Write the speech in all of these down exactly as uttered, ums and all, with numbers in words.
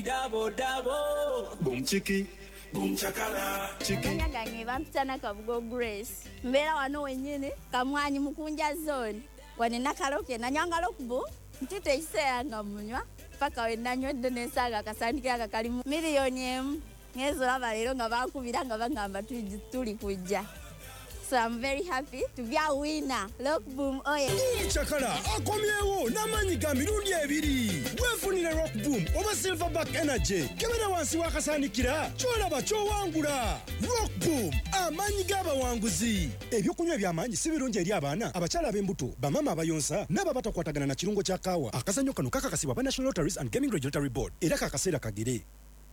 Dabo dabo boom chiki boom chakala chiki Nyangange bampitana Kabugo Grace mbera wano wenyine kamwanyi mukunja zone wanena kaloke na nyanga lokubu ntite iseyanga munywa paka wenanywedde nesaga kasandike akakalimu miliyoni emu ngezo abalero nga bakubira nga bagamba tuli kujja. So I'm very happy to be a winner. Look boom, oh yeah. Boom chakala, akomyewo namanyi ga mirundi ebiri. Wefunire rock boom, oba silverback energy. Kebera wansi wakasanikira, kyolaba kyowangula. Rock boom, amanyi g'abawanguzi. Ebyokunywa by'amanyi si birungi eri abaana, abakyala ab'embuto, bamama abayonsa, n'abo batakwatagana na kirungo kya kaawa. Akazannyo kano kakakasibwa ba National Lotteries and Gaming Regulatory Board. Era kakaseera kagere.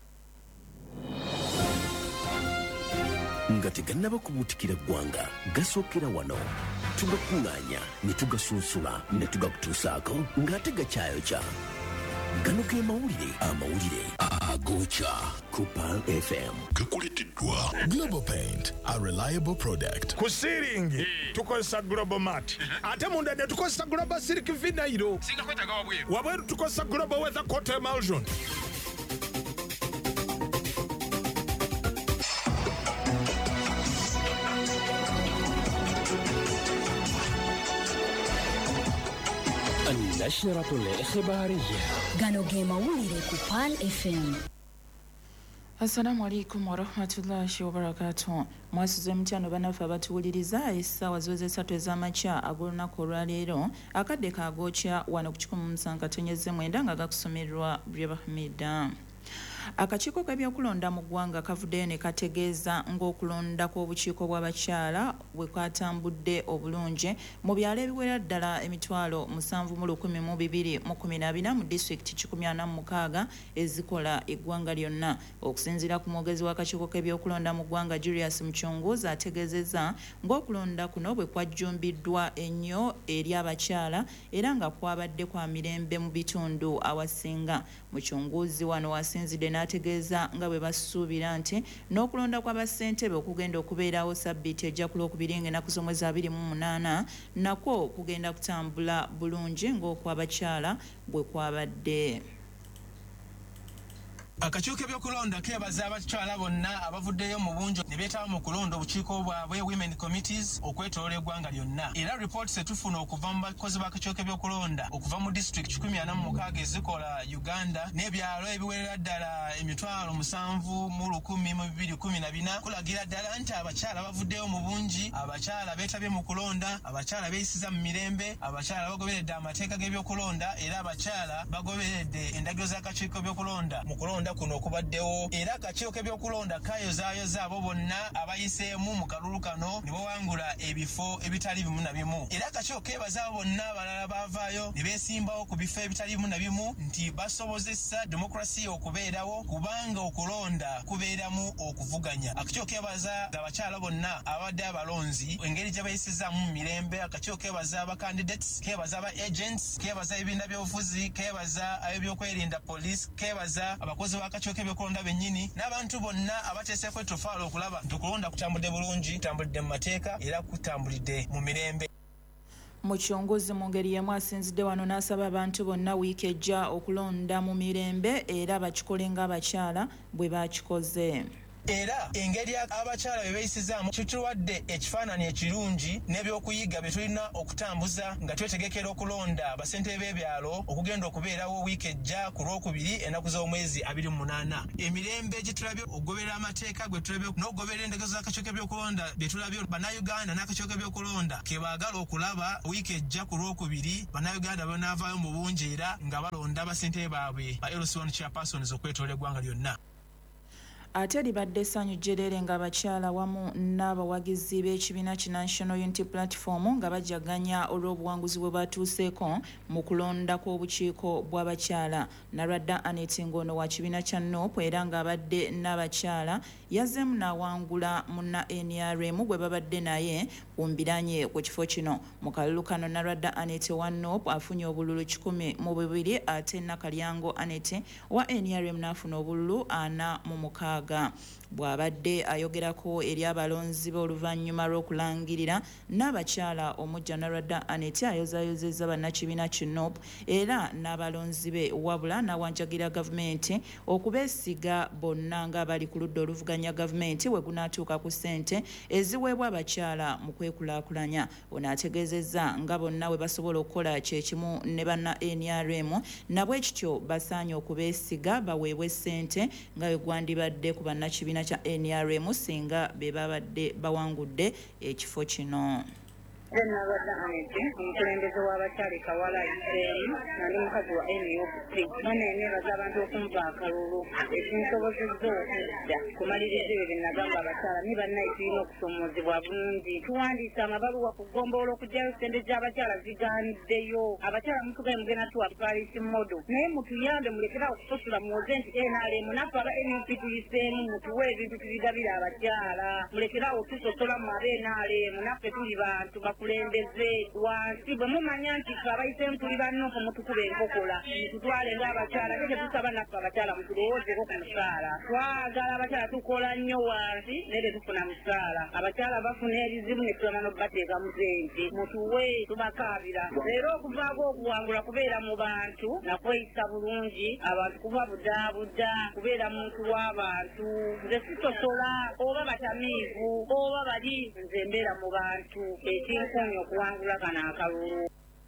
Ngati gannaba kubutikira gwanga gasokera wano tugakunganya ne tugasunsula ne tugakutuusaako ng'ate gakyayo kya gano ge mawulire amawulire agocha ku Pearl F M gakuleteddwa Global Paint, a reliable product. Ku sealing tukozesa Global Mat ate munda ne tukozesa Global Silk Vinyl singa kwetaga wabweru wabweru tukozesa Global Weather Coat Emulsion. النشرة الإخبارية gano ge mawulire ku Pearl F M. Assalamu alaikum wa rahmatullahi wa barakatuh. Mwasize mtyano banafu abatuwuliriza essaawa ziweze esatu ez'amakya ag'olunaku olwaleero akadde kaagokya wano ku kikumi mu musanvu tonyeze mwenda nga gakusomerwa Byabahmida. Akakiiko k'ebyokulonda mu ggwanga kavuddeyo ne kategeeza ng'okulonda kw'obukiiko bw'abakyala bwe kwatambudde obulungi mu byalo ebiwera ddala emitwalo musanvu mu lukumi mu bibiri mu kumi na bina mu disitulikiti kikumi ana mu mukaaga ezikola eggwanga lyonna. Okusinziira ku mwogezi w'akakiiko k'ebyokulonda mu ggwanga Julius Muchunguzi ategeezezza ng'okulonda kuno bwe kwajjumbiddwa ennyo eri abakyala era nga kwabadde kwa mirembe mu bitundu awasinga. Muchunguzi wano wasinzidde n'ategeeza nga bwe basuubira nti n'okulonda kw'abassentebe okugenda okubeerawo sabbiiti ejja ku Lwokubiri ng'ennaku z'omwezi abiri mu munaana nakwo kugenda kutambula bulungi ng'okw'abakyala bwe kwabadde. Akakiiko k'ebyokulonda keebaza abakyala bonna abavuddeyo mu bunjo ne beetaba mu kulonda obukiiko bwabwe women committees okwetoloola eggwanga lyonna. Era ripooti setufuna okuva mu bakozi b'akakiiko k'ebyokulonda okuva mu disitulikiti kikumi ana mu mukaaga ezikola Uganda n'ebyalo ebiwerera ddala emitwalo musanvu mu lukumi mu bibiri kumi na bina kulagira ddala nti abakyala bavuddeyo mu bungi, abakyala beetabye mu kulonda, abakyala beeyisiza mu mirembe, abakyala bagoberedde amateeka g'ebyokulonda era abakyala bagoberedde endagiro z'akakiiko k'ebyokulonda mu kulonda kuno okubaddewo. Era akakiiko k'ebyokulonda kayozaayoza abo bonna abayiseemu mu kalulu kano ne bawangula ebifo ebitali bimu na bimu. Era akakiiko keebaza abo bonna abalala baavaayo ne beesimbawo ku bifo ebitali bimu na bimu nti basobozesa demokrasiya okubeerawo kubanga okulonda kubeeramu okuvuganya. Akakiiko keebaza abakyala bonna abadde abalonzi engeri gye bayisizaamu mu mirembe. Akakiiko keebaza aba candidates, keebaza aba agents, keebaza ebibiina by'obufuzi, keebaza ab'ebyokwerinda police, keebaza abakozi b'akakiiko k'ebyokulonda bennyini n'abantu bonna abateeseeko ettofaala okulaba nti okulonda kutambudde bulungi, kutambulidde mu mateeka era kutambulidde mu mirembe. Muchunguzi mu ngeri y'emu asinzidde wano n'asaba abantu bonna wiiki ejja okulonda mu mirembe era bakikole ng'abakyala bwe bakikoze. Era engeri abakyala bye beeyisizaamu kituwadde ekifaananyi ekirungi n'ebyokuyiga bye tulina okutambuza nga twetegekera okulonda basentebe b'ebyalo okugenda okubeerawo wiiki ejja ku Lwokubiri ennaku z'omwezi abiri mu munaana. Emirembe gye tulabye okugoberera amateeka gwe tulabye n'okugoberera endagiro z'akakiiko k'ebyokulonda bye tulabye bannayuganda n'akakiiko k'ebyokulonda ke baagala okulaba wiiki ejja ku Lwokubiri bannayuganda banaavaayo mu bungi era nga balonda basentebe baabwe ba L C one chairpersons okwetoola eggwanga lyonna. Ate libadde essanyu jjerere ng'abakyala wamu n'abawagizi b'ekibiina ki National Unity Platform nga bajaganya olw'obuwanguzi bwe batuuseeko mu kulonda kw'obukiiko bw'abakyala. Naradda Annette Ngono wa kibiina kya N O P era ng'abadde n'abakyala yazzeemu n'awangula munna N R M gwe babadde naye kumbiranye ku kifo kino. Mu kalulu kano Naradda Annette wa N O P afunye obululu kikumi mu bubiri ate Nakalyango Annette wa N R M n'afuna obululu ana mu mukaaga. mukaaga. Bw'abadde ayogerako eri abalonzi b'oluvannyuma lw'okulangirira n'abakyala omujja Narada Aneti ayozaayozezza bannakibiina ki N O P era n'abalonzi be wabula n'awanjagira gavumenti okubeesiga bonna ng'abali ku ludda oluvuganya gavumenti we gunaatuuka ku ssente eziweebwa abakyala mu kwekulaakulanya. Ono ategeezezza nga bonna we basobola okukola kye kimu ne banna N R M nabwe kityo basaanye okubeesiga baweebwe ssente nga bwe gwandibadde ku bannakibiina kya N R M singa be babadde bawangudde ekifo kino. Narada Aneti, omukulembeze w'abakyala Kawala Israeli, nali mukazi wa N U P. Baneebaza abantu okumva akalulu ekinsobozezza okudda kumaliriza ebyo bye nagamba abakyala ni bannayye tulina okusomoozebwa bulungi. Tuwandiise amabaluwa ku ggombolola okuggyayo ssente gy'abakyala zigaaniddeyo. Abakyala mutugaye mugenda tuwa paalisi modo naye mutuyambe mulekera okusosola muwoze nti N R M naffe aba N U P tuyiseemu mutuwe ebintu tubigabira abakyala. Mulekerawo tusosola mu aba N R M naffe tuli bantu kulembeze wansi bwe mumanya nti abayiseemu tuli bannoofu mutukube enkokola mututwale ng'abakyala ate tetusaba naffe abakyala mutulowoozeko ku musaala. Twagala abakyala tukola nnyo wansi naye tetufuna musaala. Abakyala bafuna ebizibu ne tulama n'okubateeka mu ssente mutuwe tubakaabira. Leero okuvaako okuwangula kubeera mu bantu nakweyisa bulungi abantu kuba budaabuda kubeera muntu w'abantu nze sitosola oba batamiivu oba bali nze mbeera mu bantu ekintu okuwangula kano akalulu.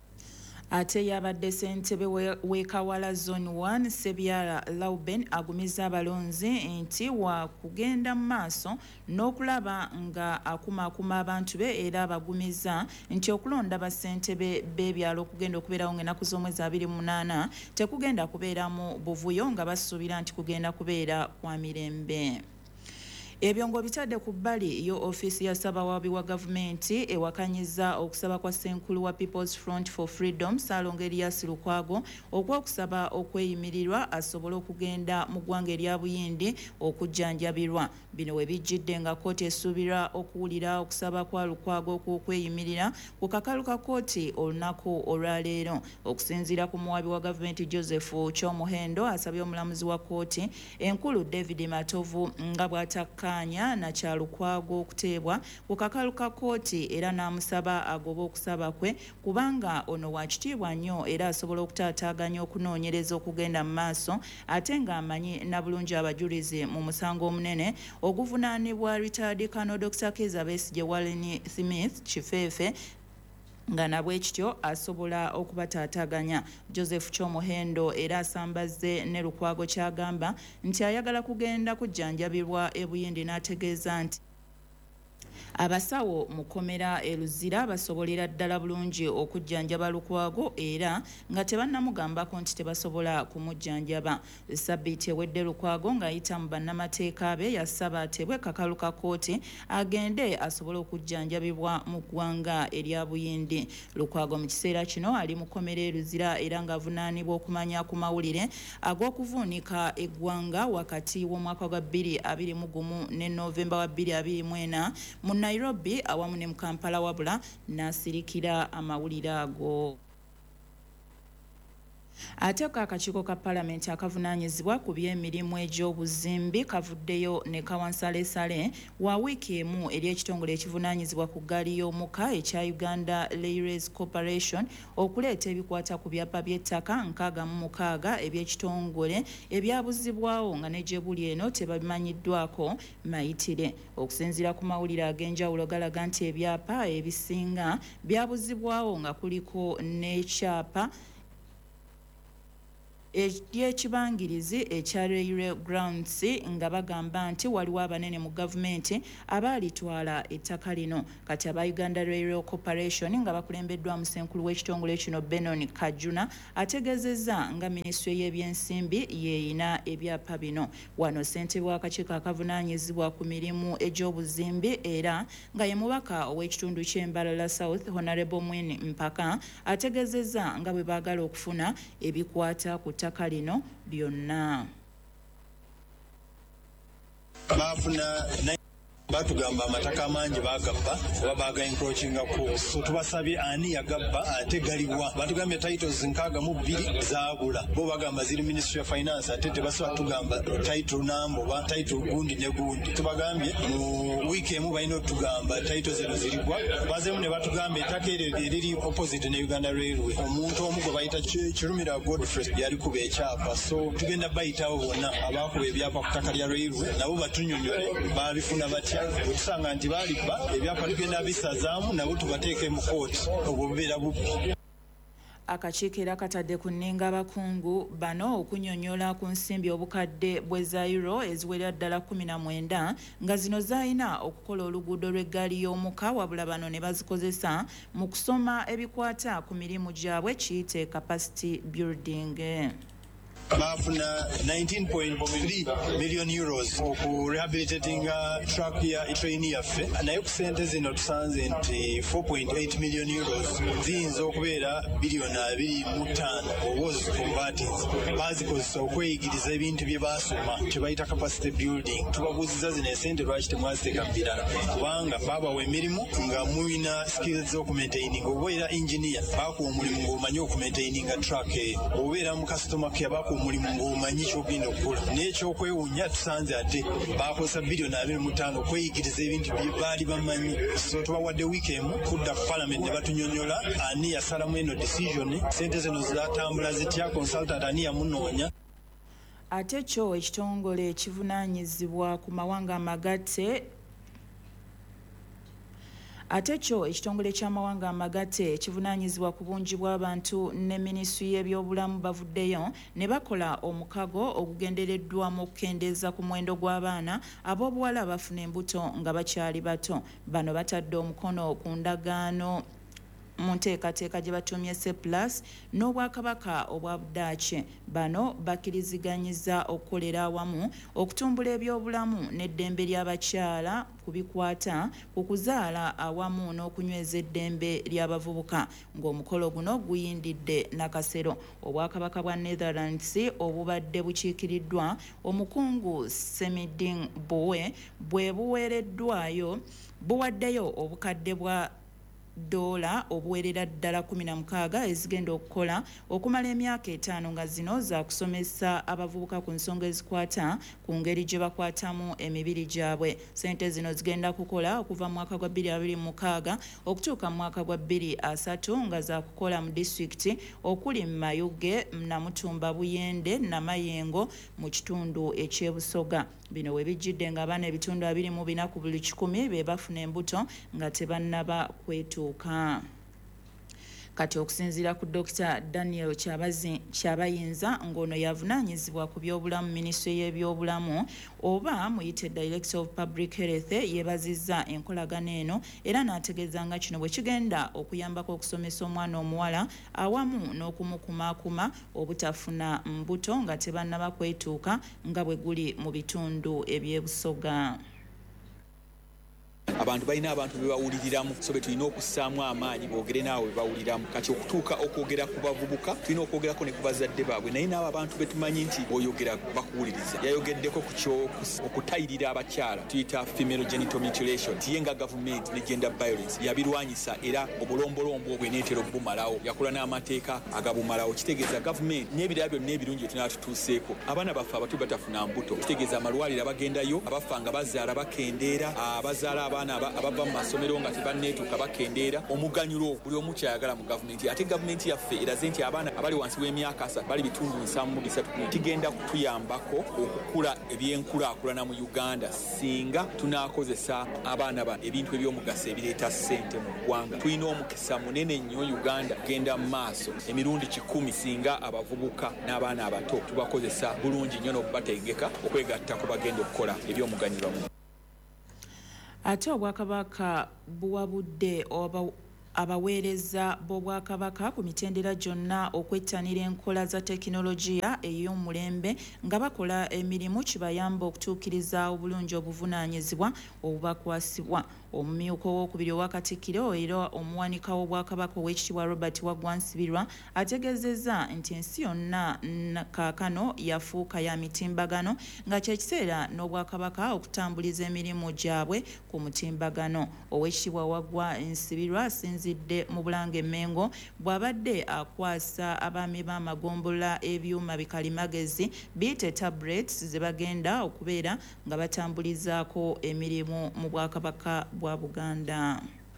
Ate yabadde ssentebe w'e Kawala Zone one Sebyala Lauben agumiza abalonzi nti wa kugenda mu maaso n'okulaba nga akumaakuma abantu be era abagumiza nti okulonda bassentebe b'ebyalo okugenda okubeerawo ng'ennaku z'omwezi abiri mu munaana tekugenda kubeeramu buvuyo nga basuubira nti kugenda kubeera kwa mirembe. Ebyo ngo bitadde ku bbali yo ofiisi ya Ssaabawabi wa gavumenti ewakanyiza okusaba kwa Ssenkulu wa People's Front for Freedom Ssaalongo Erias Lukwago okwokusaba okweyimirirwa asobole okugenda mu ggwanga erya Buyindi okujjanjabirwa. Bino we bijjidde nga kkooti esuubirwa okuwulira okusaba kwa Lukwago okw'okweyimirira ku kakalu ka kkooti olunaku olwaleero. Okusinziira ku muwabi wa gavumenti Joseph Kyomuhendo asabye omulamuzi wa kkooti enkulu David Matovu nga bw'atakka na Kyalukwago okuteebwa ku kakalu ka kkooti era n'amusaba agoba okusaba kwe kubanga ono wa kitiibwa nnyo era asobola okutaataaganya okunoonyereza okugenda mu maaso ate ng'amanyi na bulungi abajulizi mu musango omunene oguvunaanibwa retired Colonel Doctor Kizza Besigye Warren Smith Kifeefe nga nabwe kityo asobola okubataataganya. Joseph Kyomuhendo era asambazze ne Lukwago kyagamba nti ayagala kugenda kujjanjabirwa e Buyindi n'ategeeza nti abasawo mu kkomera e Luzira basobolera ddala bulungi okujjanjaba Lukwago era nga tebannamugambako nti tebasobola kumujjanjaba. Sabbiiti ewedde Lukwago ng'ayita mu bannamateeka be yasaba atebwe kakalu ka kkooti agende asobole okujjanjabibwa mu ggwanga erya Buyindi. Lukwago mu kiseera kino ali mu kkomera e Luzira era ng'avunaanibwa okumanya ku mawulire ag'okuvuunika eggwanga wakati w'omwaka gwa bbiri abiri mu gumu ne Novemba wa bbiri abiri mu ena mu Nairobi awamu ne mu Kampala wabula n'asirikira amawulire ago. Ate akakiiko ka Paalamenti akavunaanyizibwa ku by'emirimu egy'obuzimbi kavuddeyo ne kawansalesale wa wiiki emu eri ekitongole ekivunaanyizibwa ku ggaali y'omuka ekya Uganda Railways Corporation okuleeta ebikwata ku byapa by'ettaka nkaaga mu mukaaga eby'ekitongole ebyabuzibwawo nga ne gye buli eno tebabimanyiddwako mayitire. Okusinziira ku mawulire ag'enjawulo galaga nti ebyapa ebisinga byabuzibwawo nga kuliko n'ekyapa ekyekibangirizi ekya Railway Grounds nga bagamba nti waliwo abanene mu gavumenti abaalitwala ettaka lino. Kati aba Uganda Railway Corporation nga bakulembeddwa mu Ssenkulu w'ekitongole kino Benon Kajuna ategezezza nga Minisitule y'ebyensimbi yeeyina ebyapa bino. Wano ssentebe w'akakiiko akavunaanyizibwa ku mirimu egy'obuzimbi era nga ye mubaka ow'ekitundu ky'Embalala South Honorable Mwini Mpaka ategezezza nga bwe baagala okufuna ebikwata ku ttaka lino byonna. batugamba amataka amangi bagabba oba baga encroachinga ku so tubasabye ani yagabba ate galiwa batugambye titles nkaaga mu bbiri zaabula bo bagamba ziri Ministry of Finance ate tebasobola tugamba title number oba title gundi ne gundi tubagambye mu wiiki emu balina otugamba title zino zirigwa bazeemu ne batugamba ettaka eryo eriri opposite ne Uganda Railway omuntu omu gwe bayita Kirumira Godfrey yali kuba ekyapa so tugenda bayitawo bonna abaakuba ebyapa ku ttaka lya railway nabo batunyonyole baabifuna batya okusanga nti baaliba ebyapa tugenda bisazaamu nabo tubateeke mu kooti obwo bubeera bubbi. Akakiiko era katadde ku nninga abakungu bano okunyonyola ku nsimbi obukadde bwe za euro eziwerera ddala kumi na mwenda nga zino zaalina okukola oluguudo lw'eggaali y'omuka wabula bano ne bazikozesa mu kusoma ebikwata ku mirimu gyabwe kiyite capacity building. Bafuna nineteen point three million euros oku rehabilitating track ya train yaffe naye ku sente zino tusanze nti four point eight million euros ziyinza okubeera biliyoni abiri mu ttaano oba oziconvertings bazikozesa okweyigiriza ebintu bye baasoma kye bayita capacity building. Tubabuuziza zino esente lwaki temwaziteeka mu birala kubanga baabawa emirimu nga mulina skills z'okumaintaining oba era engineer baakuwa omulimu ng'omanyi okumaintaininga track eyo obeera mu customer care baakuwa omulimu ng'omanyi kyogenda okukola n'ekyokwewuunya tusanze ate baakozesa biliyoni abiri mu ttaano okweyigiriza ebintu bye baali bamanyi so tubawadde wiiki emu kudda ku parliament ne batunyonyola ani yasalamu eno decision sente zino zatambula zitya consultant ani yamunoonya. Ate kyo ekitongole ekivunaanyizibwa ku mawanga amagatte Ate kyo ekitongole ky'amawanga amagatte ekivunaanyizibwa ku bungi bw'abantu ne minisitule y'ebyobulamu bavuddeyo ne bakola omukago ogugendereddwamu okukendeeza ku muwendo gw'abaana ab'obuwala abafuna embuto nga bakyali bato. Bano batadde omukono ku ndagaano mu nteekateeka gye batuumye plus n'obwakabaka obwa Budaaki. Bano bakkiriziganyiza okukolera awamu okutumbula ebyobulamu n'eddembe ly'abakyala ku bikwata ku kuzaala awamu n'okunyweza eddembe ly'abavubuka ng'omukolo guno guyindidde nakasero. Obwakabaka bwa Netherlands obubadde bukiikiriddwa omukungu Semiding Bowe bwe buweereddwayo buwaddeyo obukadde bwa dola obuwerera ddala kumi na mukaaga ezigenda okukola okumala emyaka etaano nga zino za kusomesa abavubuka ku nsonga ezikwata ku ngeri gye bakwatamu emibiri gyabwe. Sente zino zigenda kukola okuva mu mwaka gwa bbiri abiri mu mukaaga okutuuka mu mwaka gwa bbiri asatu nga za kukola mu disitulikiti okuli Mayuge, Namutumba, Buyende, Namayengo mu kitundu eky'ebusoga. Bino we bijjidde nga abaana ebitundu abiri mu bina ku buli kikumi be bafuna embuto nga tebannaba kwetuuka. Kati okusinziira ku Dokita Daniel Kyabayinza ng'ono yavunaanyizibwa ku byobulamu minisitule y'ebyobulamu oba muyite Director of Public Health yeebazizza enkolagana eno era n'ategeeza nga kino bwe kigenda okuyambako okusomesa omwana omuwala awamu n'okumukumaakuma obutafuna mbuto nga tebannaba kwetuuka nga bwe guli mu bitundu eby'ebusoga. Abantu balina abantu bebawuliriramu so be tulina okussaamu amaanyi boogere naawe bebawuliramu kati okutuuka okwogera ku bavubuka tulina okwogerako ne ku bazadde baabwe naye naabo abantu betumanyi nti oyogera bakuwuliriza. Yayogeddeko ku kyo okutayirira abakyala tuyita female genital mutilation tiye nga gavumenti ne gender violence yabirwanyisa era obulombolombo obwe neetera obumalawo yakola n'amateeka agabumalawo. Kitegeeza gavumenti n'ebirala byonna ebirungi bye tunaatutuuseeko abaana baffe abato batafuna mbuto. Kitegeeza amalwaliro abagendayo abafa nga bazaala bakendeera abazaala abaana abava mu masomero nga tebanneetuuka bakendeera omuganyulo buli omu kyayagala mu gavumenti. Ate gavumenti yaffe eraze nti abaana abali wansi w'emyaka asatu bali bitundu nsavu mu bisatu kigenda kutuyambako okukula ebyenkulaakulana mu Uganda singa tunaakozesa abaana ba ebintu ebyomugaso ebireeta ssente mu ggwanga. Tulina omukisa munene nnyo Uganda genda mu maaso emirundi kikumi singa abavubuka n'abaana abato tubakozesa bulungi nnyo n'okubategeka okwegatta ku bagenda okukola ebyomuganyulo. Ate obwakabaka buwabudde oba abaweereza b'obwakabaka ku mitendera gyonna okwettanira enkola za tekinologiya ey'omulembe nga bakola emirimu kibayamba okutuukiriza obulungi obuvunaanyizibwa obubakwasibwa. Omumyuka ow'okubiri owa Katikkiro era omuwanika w'obwakabaka ow'ekitiibwa Robert Waggwa Nsibirwa ategeezezza nti ensi yonna kaakano yafuuka ya mitimbagano nga kye kiseera n'obwakabaka okutambuliza emirimu gyabwe ku mutimbagano. Ow'ekitiibwa Waggwa Nsibirwa asinzidde mu Bulange Mengo bw'abadde akwasa abaami b'amagombola ebyuma bikalimagezi biyite tablets ze bagenda okubeera nga batambulizaako emirimu mu bwakabaka bwa Buganda.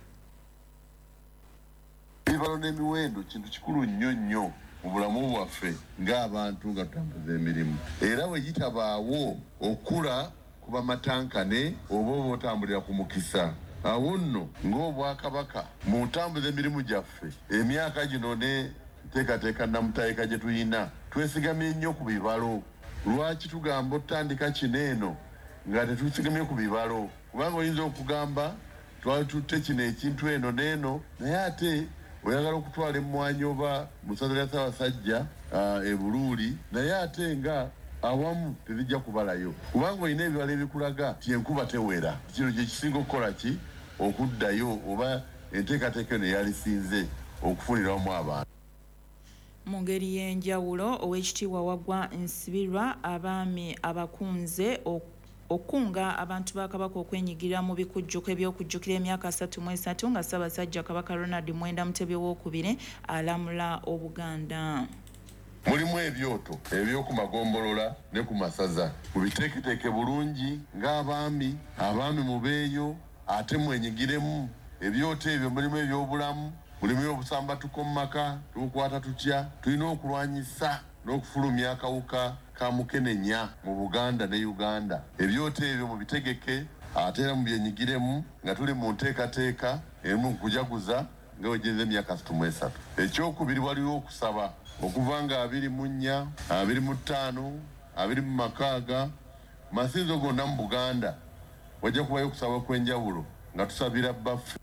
Ebibalo n'emiwendo kintu kikulu nnyo nnyo mu bulamu bwaffe ng'abantu nga tutambuza emirimu, era bwe gitabaawo okula kuba matankane oba oba otambulira ku mukisa. Awo nno ng'obwakabaka mu ntambuza emirimu gyaffe emyaka gino ne nteekateeka namutayika gye tuyina twesigamye nnyo ku bibalo. Lwaki tugamba otandika kino eno nga tetusigamye ku bibalo? Kubanga oyinza okugamba twali tutte kino ekintu eno n'eno, naye ate oyagala okutwala emmwanyi oba musaza lya Ssaabasajja e Buluuli, naye ate nga awamu tebijja kubalayo kubanga olina ebibala ebikulaga ti enkuba tewera. Kino kye kisinga okukola ki? Okuddayo oba enteekateeka eno eyalisinze okufuniramu abantu. Mu ngeri y'enjawulo Oweekitiibwa Waggwa Nsibirwa abaami abakunze okunga abantu ba Kabaka okwenyigira mu bikujjuko ebyokujjukira emyaka asatu mu esatu nga Ssaabasajja Kabaka Ronald Mwenda Mutebi owookubiri alamula Obuganda. Mulimu ebyoto eby'oku magombolola ne ku masaza mubiteeketeeke bulungi ng'abaami abaami mubeeyo ate mwenyigiremu. Ebyoto ebyo mulimu ebyobulamu, mulimu obusambatuko mu maka tukukwata tutya. Tulina okulwanyisa n'okufulumya akawuka ka mukenenya mu Buganda ne Uganda. Ebyoto ebyo mubitegeke ate era mubyenyigiremu nga tuli mu nteekateeka emu kujaguza nga wegeze emyaka asatu mu esatu. Ekyokubiri waliwo okusaba okuva nga abiri mu nnya, abiri mu ttaano, abiri mu makaaga, masinzo gonna mu Buganda wajja kubayo okusaba kw'enjawulo nga tusabira baffe.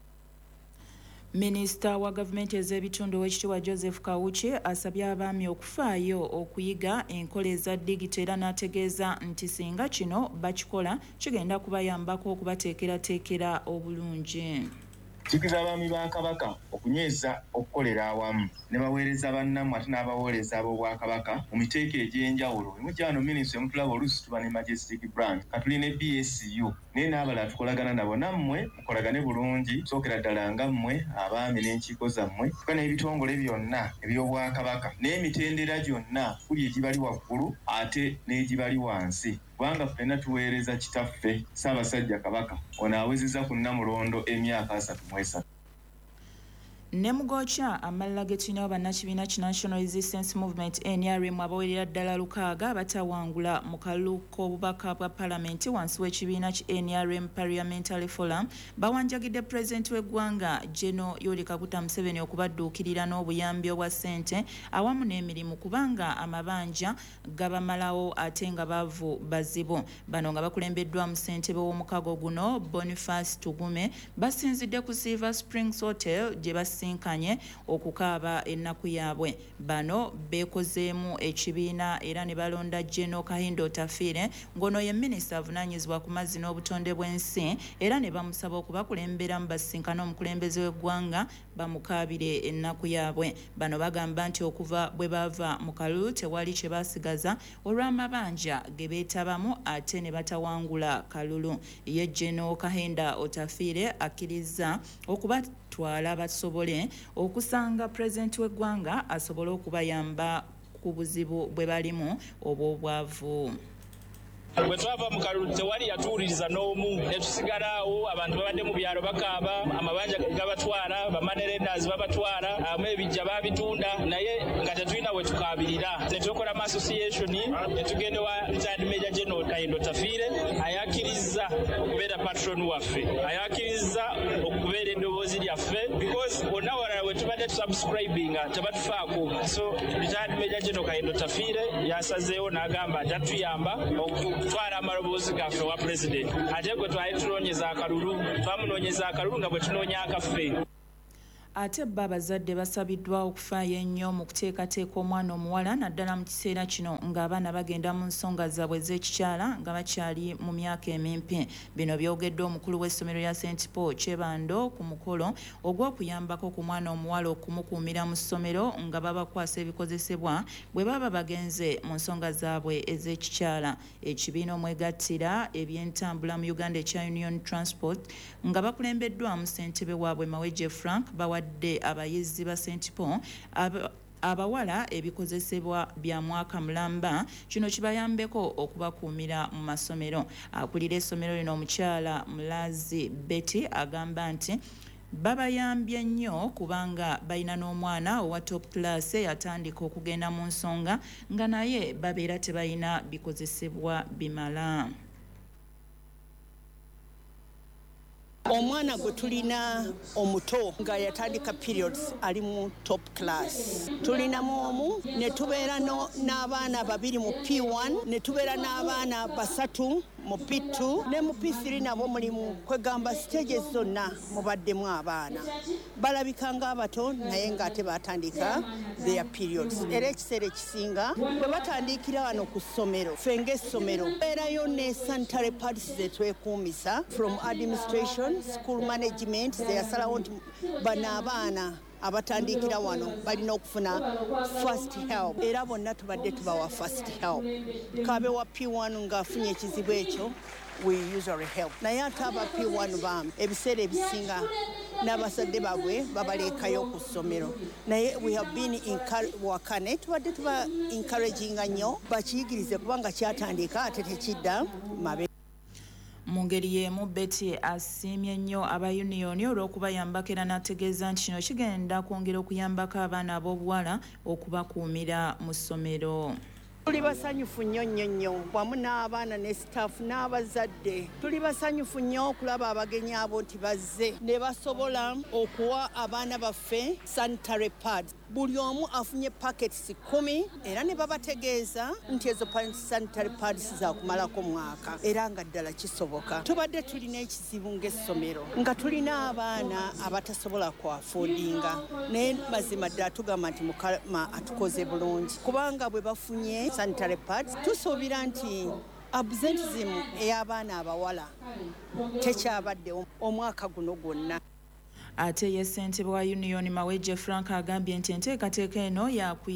Minisita wa gavumenti ez'ebitundu Oweekitiibwa Joseph Kawuki asabye abaami okufaayo okuyiga enkola eza digito era n'ategeeza nti singa kino bakikola kigenda kubayambako okubateekerateekera obulungi. Kikiriza abaami ba Kabaka okunyweza okukolera awamu ne baweereza bannammwe ate n'abaweereza ab'obwakabaka mu miteeko egy'enjawulo. Emu gyano minisitule mutulaba oluusi tuba ne Majestic Branch katuli ne B S U naye n'abalala tukolagana nabo. Nammwe mukolagane bulungi sookera ddala nga mmwe abaami n'enkiiko zammwe tuka n'ebitongole byonna eby'obwakabaka n'emitendera gyonna kuli egibali waggulu ate n'egibali wansi. Kubanga ffenna tuweereza kitaffe Ssaabasajja Kabaka ono awezezza ku Nnamulondo emyaka asatu mu esatu. Ne mugokya amalala ge tulina bannakibiina ki National Resistance Movement N R M abawerera ddala lukaaga batawangula mu kalulu k'obubaka bwa Paalamenti wansi w'ekibiina ki N R M Parliamentary Forum bawanjagidde Pulezidenti w'eggwanga General Yoweri Kaguta Museveni okubadduukirira n'obuyambi obwa ssente awamu n'emirimu kubanga amabanja gabamalawo ate nga baavu bazibu. Bano nga bakulembeddwamu ssentebe w'omukago guno Boniface Tugume basinzidde ku Silver Springs Hotel gye basinkanye okukaaba ennaku yaabwe. Bano beekozeemu ekibiina era ne balonda General Kahindo Otafiire ng'ono ye minisita avunaanyizibwa ku mazzi n'obutonde bw'ensi era ne bamusaba okubakulembera mu basinkana omukulembeze w'eggwanga bamukaabire ennaku yaabwe. Bano bagamba nti okuva bwe bava mu kalulu tewali kye baasigaza olw'amabanja ge beetabamu ate ne batawangula kalulu. Ye General Kahindo Otafiire akkiriza okubatwala basobole okusanga Pulezidenti w'eggwanga asobole okubayamba ku buzibu bwe balimu obw'obwavu. Bwe twava mu kalulu tewali yatuwuliriza n'omu ne tusigalaawo abantu babadde mu byalo bakaaba amabanja gabatwala bamanerendazi babatwala amu ebijja babitunda naye nga tetulina we tukaabirira. Ne tukola mu association ne tugenda wa retired Major General Kahindo Otafiire ayakkiriza okubeera patron waffe, ayakkiriza okubeera eddoboozi lyaffe because bonna walala we tubadde tusubscribinga tebatufaako. So retired Major General Kahindo Otafiire yasazeewo n'agamba nti atuyamba okutwala amaloboozi gaffe wa Pulezidenti ate gwe twali tunoonyeza akalulu twamunoonyeza akalulu nga bwe tunoonya akaffe. ate bba abazadde basabiddwa okufaayo ennyo mu kuteekateeka omwana omuwala naddala mu kiseera kino ng'abaana bagenda mu nsonga zaabwe ez'ekikyala nga bakyali mu myaka emimpi. Bino byogeddwa omukulu w'essomero lya Saint Paul Kyebando ku mukolo ogw'okuyambako ku mwana omuwala okumukuumira mu ssomero nga babakwasa ebikozesebwa bwe baba bagenze mu nsonga zaabwe ez'ekikyala. Ekibiina omwegattira eby'entambula mu Uganda ekya Union Transport nga bakulembeddwamu ssentebe waabwe Maweje Frank bawadde abayizi ba Saint Paul aba abawala ebikozesebwa bya mwaka mulamba kino kibayambeko okubakuumira mu masomero. Akulira essomero lino omukyala Mulazi Betty agamba nti babayambye nnyo kubanga balina n'omwana owa top class yatandika okugenda mu nsonga nga naye babeera tebalina bikozesebwa bimala. Omwana gwe tulina omuto nga yatandika periods ali mu top class. Tulinamu omu ne tubeera n'abaana babiri mu P one ne tubeera n'abaana basatu mu P two ne mu P three nabo mulimu kwegamba stages zonna mubaddemu abaana balabika nga abato naye ng'ate batandika their periods. Era ekiseera ekisinga bwe batandikira wano ku ssomero ffe ng'essomero beerayo ne sanitary pads ze twekuumisa from administration, school management zeyasalawo nti bano abaana abatandikira wano balina okufuna first help era bonna tubadde tubawa first help. Kabe wa P one ng'afunye ekizibu ekyo we usually help naye ate aba P one bam ebiseera ebisinga n'abazadde baabwe babaleekayo ku ssomero naye we have been wakane tubadde tuba encouraging nnyo bakiyigirize kubanga kyatandika ate tekidda mabe. Mu ngeri y'emu Betty asiimye nnyo aba union olw'okubayambako era n'ategeeza nti kino kigenda kwongera okuyambako abaana ab'obuwala okubakuumira mu ssomero. Tuli basanyufu nnyo nnyo nnyo wamu n'abaana ne staff n'abazadde tuli basanyufu nnyo okulaba abagenyi abo nti bazze ne basobola okuwa abaana baffe sanitary pads. Buli omu afunye packets kumi era ne babategeeza nti ezo sanitary pads za kumalako mwaka era nga ddala kisoboka. Tubadde tulina ekizibu ng'essomero nga tulina abaana abatasobola kwafoodinga naye mazima ddala tugamba nti Mukama atukoze bulungi kubanga bwe bafunye sanitary pads tusuubira nti absenteeism ey'abaana abawala tekyabaddewo omwaka guno gwonna. Ate ye ssentebe wa union Maweje Frank agambye nti enteekateeka eno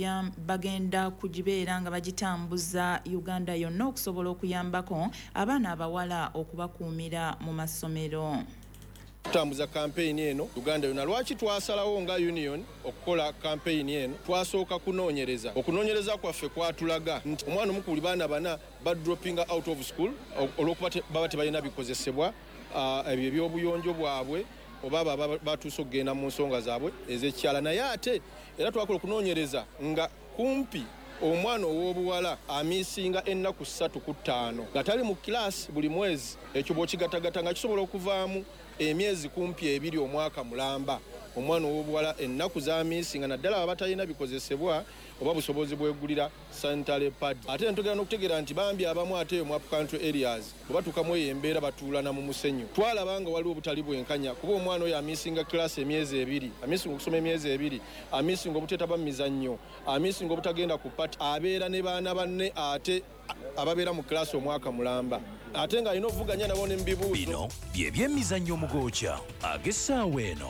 bagenda kugibeera nga bagitambuza Uganda yonna okusobola okuyambako abaana abawala okubakuumira mu masomero. Tutambuza campaign eno Uganda yonna. Lwaki twasalawo nga union okukola campaign eno? Twasooka kunoonyereza. Okunoonyereza kwaffe kwatulaga nti omwana omukulu baana bana badroppinga out of school olw'okuba baba tebalina bikozesebwa ebyo eby'obuyonjo bwabwe oba baba batuuse okugenda mu nsonga zaabwe ez'ekyala. Naye ate era twakola okunoonyereza nga kumpi omwana ow'obuwala amiisinga ennaku ssatu ku ttaano nga tali mu kilaasi buli mwezi. Ekyo bw'okigatagata nga kisobola okuvaamu emyezi kumpi ebiri omwaka mulamba. Omwana ow'obuwala ennaku z'amiisinga naddala aba batalina bikozesebwa oba busobozi bwegulira sanitary pad. Ate ntugera n'okutegeera nti bambi abamu ate mu up country areas bwe batuukamu eyo embeera batuulana mu musenyu. Twalaba nga waliwo obutali bwenkanya kuba omwana oyo amiisinga kilaasi emyezi ebiri, amiisinga okusoma emyezi ebiri, amiisinga obuteetaba mu mizannyo, amiisinga obutagenda ku pati, abeera ne baana banne ate ababeera mu kilaasi omwaka mulamba. Ate nga alina okuvuganya nabo ne mu bibuuzo. Bino bye by'emizannyo mugookya ag'essaawa eno.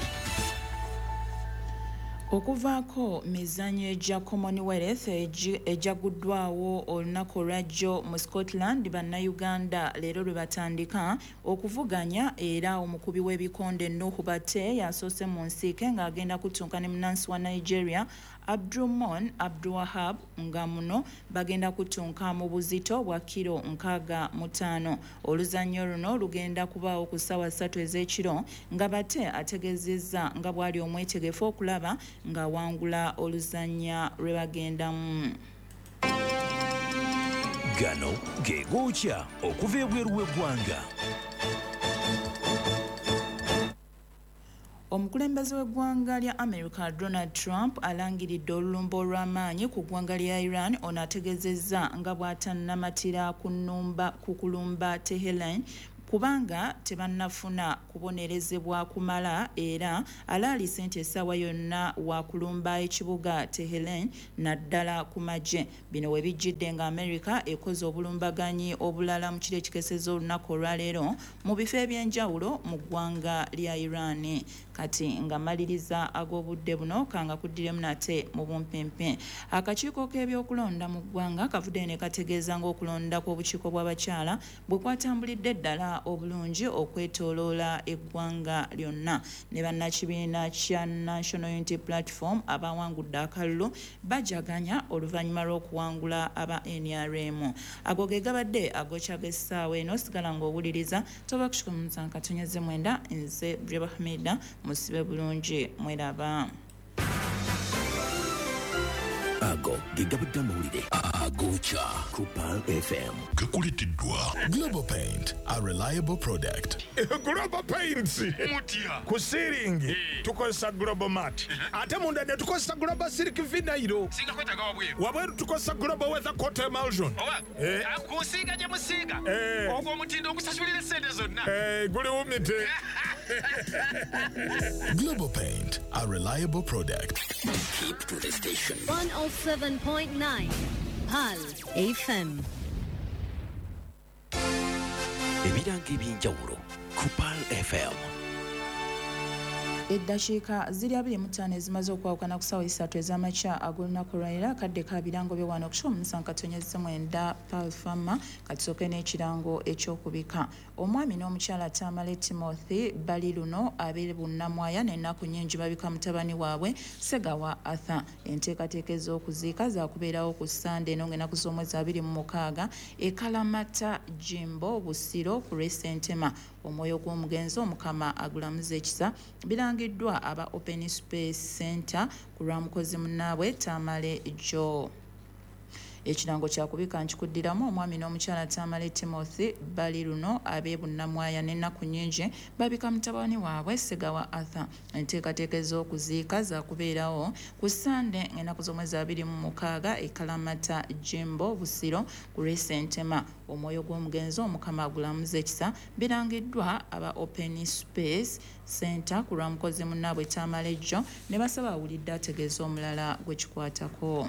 Okuvaako mizannyo egya Commonwealth ejaguddwawo olunaku olwajjo mu Scotland, bannayuganda leero lwe batandika okuvuganya era omukubi w'ebikonde Nuhu Bate yasoose mu nsiike ng'agenda kutunka ne munansi wa Nigeria Abdulrahman Abdulwahab nga muno bagenda kutunka mu buzito bwa kilo nkaaga mu ttaano. Oluzannyo luno lugenda kubaawo ku ssaawa ssatu ez'ekiro nga Bate ategeezezza nga bw'ali omwetegefu okulaba nga wangula oluzannya lwe bagendamu. Gano ge gookya okuva ebweru w'eggwanga. Omukulembeze w'eggwanga lya America Donald Trump alangiridde olulumba olw'amaanyi ku ggwanga lya Iran ono ategeezezza nga bw'atannamatira ku kulumba Tehran kubanga tebannafuna kubonerezebwa kumala era alaali ssente essaawa yonna wa kulumba ekibuga Tehran naddala ku magye. Bino we bijjidde nga America ekoze obulumbaganyi obulala mu kiro ekikeseza olunaku olwaleero mu bifo ebyenjawulo mu ggwanga lya Iran. Kati nga maliriza ag'obudde buno kanga kuddiremu nate mu bumpimpi. Akakiiko k'ebyokulonda mu ggwanga kavudde ne kategeeza ng'okulonda kw'obukiiko bw'abakyala bwe kwatambulidde ddala obulungi okwetooloola eggwanga lyonna. Ne bannakibiina kya National Unity Platform abawangudde akalulu bajaganya oluvannyuma lw'okuwangula aba N R M. Ago ge gabadde agokya g'essaawa eno sigala ng'owuliriza toba kushikumunza nkatonyeze mwenda nze Breba Hamida musibe bulungi mweraba. Ago gigabadde amawulire agocha ku Pal F M. Gakulitiddwa Global Paint, a reliable product. Global Paints mutia ku ceiling tukozesa Global Mat ate munda ne tukozesa Global Silk Vinyl singa kwetaga wabwe wabwe tukozesa Global Weather Coat Emulsion eh akusiga je musiga ogwo mutindo okusasulira sente zonna eh guli umite. Global Paint, a reliable product. Keep to the station. one oh seven point nine Pal F M. Ebiranga ebyenjawulo ku Pal F M. Eddakiika ziri abiri mu ttaano ezimaze okwawukana ku ssaawa essatu ez'amakya ag'olunaku olwaleero akadde ka birango bye wano okusoba omusanvu katonyezza mwenda Pal Farmer katusooke n'ekirango ekyokubika. Omwami n'omukyala Tamale Timothy bali luno ab'e Bunnamwaya n'ennaku nnyingi babika mutabani waabwe Segawa Arthur. Enteekateeka ez'okuziika zaakubeerawo ku Sande eno ng'ennaku z'omwezi abiri mu mukaaga e Kalamata Jimbo Busiro ku Resentema. Omwoyo gw'omugenzi omukama agulamuza ekisa birangiddwa aba Open Space Center ku lwamukozi munnaabwe Tamale Joe. Ekirango kyakubika nkikuddiramu omwami n'omukyala Tamale Timothy bali luno ab'e Bunnamwaya n'ennaku nnyingi babika mutabani waabwe Segawa Arthur. Enteekateeka ez'okuziika zaakubeerawo ku Sande ng'ennaku z'omwezi abiri mu mukaaga e Kalamata Jimbo Busiro ku Resentema. Omwoyo gw'omugenzi omukama agulamuza ekisa birangiddwa aba Open Space Center ku lwamukozi munnaabwe Tamale Joe ne basaba awulidde ategeeza omulala gwe kikwatako.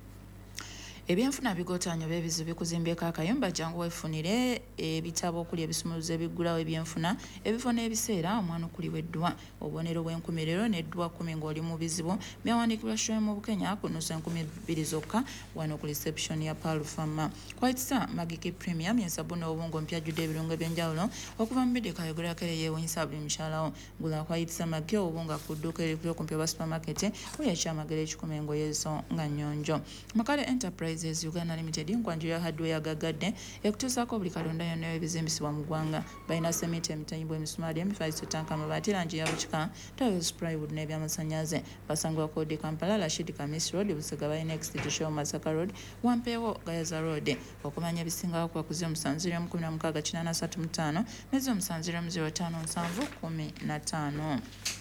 Ebyenfuna bigotaanyo b'ebizu bikuzimbeko akayumba jangu weefunire ebitabo okuli ebisumuluzo ebiggulawo ebyenfuna ebifo n'ebiseera omwana okuliweddwa obubonero bw'enkomerero n'eddwa kkumi ng'oli mu bizibu byawandiikibwa showe mu Bukenya kunusa enkumi bbiri zokka wano ku reception ya Pal Farmer. Kwalitisa Magiki Premium yensabuni obungo mpya jjudde ebirungo ebyenjawulo okuva mu bideka yogolakere yeewunyisa buli mukyalawo. Gula kwalitisa Magiki obunga ku dduuka erikuli okumpi oba supermarket oyo ekyamagero ekikumi engoyezo nga nnyonjo. Makale Enterprise Uganda Limited nkwanjira hardware gagadde ekutuusaako buli kalonda yonna ebizimbisibwa mu ggwanga. Balina sementi emitanyibwa emisumaali emifaliso tanka amabaati langi ya bukika tiles plywood n'ebyamasanyalaze. Basangibwa Kodi Kampala Rashid Kamis Road Busega bayi next to Show Masaka Road Wampeewo Gayaza Road. Okumanya ebisingawo kwa kuzira omusanvu mu kumi na mukaaga kinaana asatu mu ttaano n'ezi omusanvu mu zero ttaano nsanvu kumi na ttaano.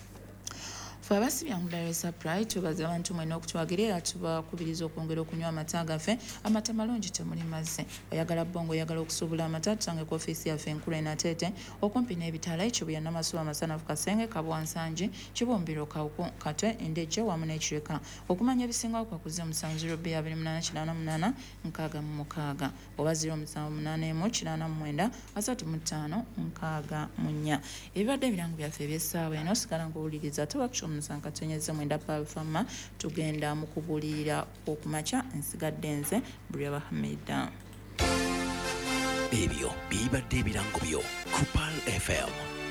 Ffe abasibya mu Dar Supply tubaza abantu mwena okutwagerera tubakubiriza okwongera okunywa amata gaffe. Amata malungi temuli mazzi. Oyagala bbongo oyagala okusuubula amata tusange ku ofiisi yaffe enkulu enateete okumpi n'ebitala Kibuya Namasuba Amasanafu Kasenge Kabwansangi Kibumbiro Kawuku Katwe Endejje wamu n'Ekireka. Okumanya ebisingawo kwa kuze omusanvu zero bbiri abiri munaana kinaana munaana nkaaga mu mukaaga oba zero musanvu munaana emu kinaana mu mwenda asatu mu ttaano nkaaga mu nnya. Ebibadde ebirango byaffe eby'essaawa eno sigala ng'owuliriza tubakusha omusanka tonyeza mwenda Pal Farmer tugenda mu kubuulirira okumakya nsigadde nze Breba Hamida. Ebyo bibadde ebirango byo ku Pal F M.